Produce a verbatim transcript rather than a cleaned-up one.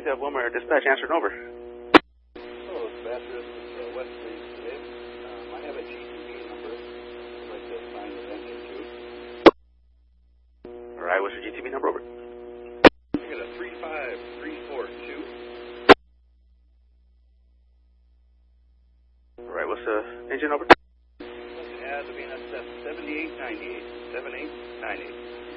Please have Wilmer Dispatch answered over. Hello, Dispatch. This is uh, Wesley today. Um, I have a G T V number I'd like to assign attention to. All right, what's your G T V number over? I got a three five three four two. All right, what's the engine over? It has to be a seventy-eight ninety-eight. seventy-eight ninety-eight.